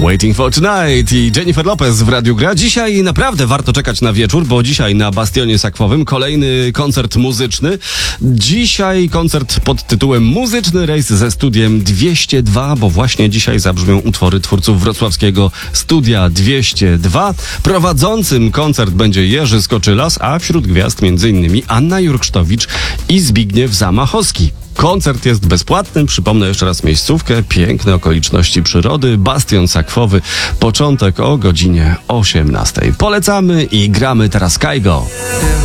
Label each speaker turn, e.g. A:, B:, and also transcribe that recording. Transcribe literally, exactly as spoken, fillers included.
A: Waiting for Tonight i Jennifer Lopez w Radiu Gra. Dzisiaj naprawdę warto czekać na wieczór, bo dzisiaj na Bastionie Sakwowym kolejny koncert muzyczny. Dzisiaj koncert pod tytułem Muzyczny rejs ze studiem dwieście dwa, bo właśnie dzisiaj zabrzmią utwory twórców wrocławskiego Studia dwieście dwa. Prowadzącym koncert będzie Jerzy Skoczylas, a wśród gwiazd między innymi Anna Jurksztowicz i Zbigniew Zamachowski. Koncert jest bezpłatny, przypomnę jeszcze raz miejscówkę, piękne okoliczności przyrody, Bastion Sakwowy, początek o godzinie osiemnastej. Polecamy i gramy teraz Kaigo.